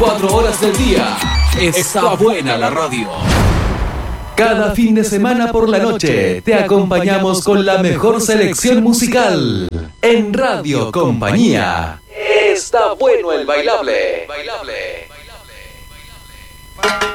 24 horas del día. Está buena la radio. Cada fin de semana por la noche te acompañamos con la mejor selección musical. En Radio Compañía. Está bueno el bailable.